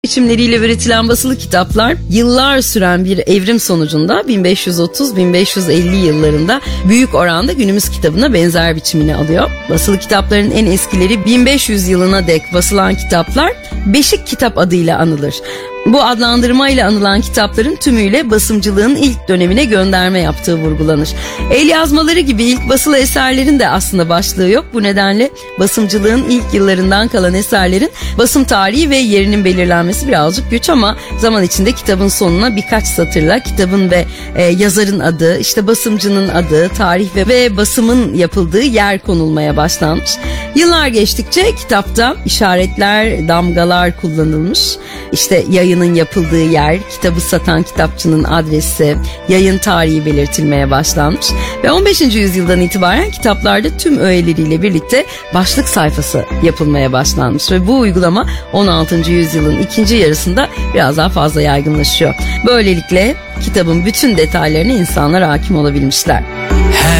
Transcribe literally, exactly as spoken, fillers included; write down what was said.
biçimleriyle üretilen basılı kitaplar yıllar süren bir evrim sonucunda bin beş yüz otuz bin beş yüz elli yıllarında büyük oranda günümüz kitabına benzer biçimini alıyor. Basılı kitapların en eskileri bin beş yüz yılına dek basılan kitaplar beşik kitap adıyla anılır. Bu adlandırmayla anılan kitapların tümüyle basımcılığın ilk dönemine gönderme yaptığı vurgulanır. El yazmaları gibi ilk basılı eserlerin de aslında başlığı yok. Bu nedenle basımcılığın ilk yıllarından kalan eserlerin basım tarihi ve yerinin belirlenmesi birazcık güç, ama zaman içinde kitabın sonuna birkaç satırla kitabın ve e, yazarın adı, işte basımcının adı, tarih ve, ve basımın yapıldığı yer konulmaya başlanmış. Yıllar geçtikçe kitapta işaretler, damgalar kullanılmış. İşte yayının yapıldığı yer, kitabı satan kitapçının adresi, yayın tarihi belirtilmeye başlanmış ve on beşinci yüzyıldan itibaren kitaplarda tüm öğeleriyle birlikte başlık sayfası yapılmaya başlanmış ve bu uygulama on altıncı yüzyılın ikinci yarısında biraz daha fazla yaygınlaşıyor. Böylelikle kitabın bütün detaylarına insanlar hakim olabilmişler. Her